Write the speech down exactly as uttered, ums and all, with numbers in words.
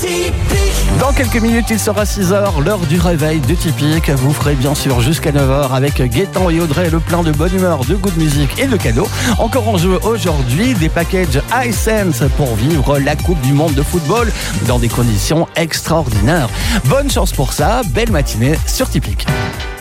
Dans quelques minutes, il sera six heures, l'heure du réveil de Typique. Vous ferez bien sûr jusqu'à neuf heures avec Gaëtan et Audrey, le plein de bonne humeur, de good music et de cadeaux. Encore en jeu aujourd'hui, des packages iSense pour vivre la Coupe du Monde de football dans des conditions extraordinaires. Bonne chance pour ça, belle matinée sur Typique.